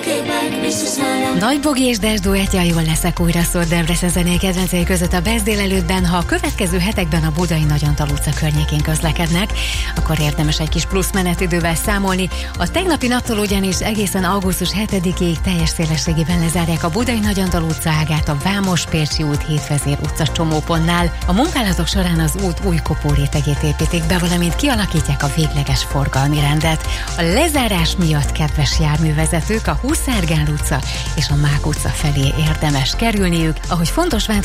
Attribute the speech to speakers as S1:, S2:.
S1: Nagy Bogi és Des duettja Jól leszek újra szól Debrecen zenei kedvencei között a BESZ délelőttben. Ha a következő hetekben a budai Nagyantal utca környékén közlekednek, akkor érdemes egy kis plusz menetidővel számolni. A tegnapi naptól ugyanis egészen augusztus 7-ig teljes szélességében lezárják a budai Nagyantal utca ágát a Vámos-Pércsi út Hétvezér utca csomópontnál. A munkálatok során az út új kopórétegét építik be, valamint kialakítják a végleges forgalmi rendet. A lezárás miatt, kedves járművezetők, a Huszár Gál utca és a Mák utca felé érdemes kerülniük, ahogy fontos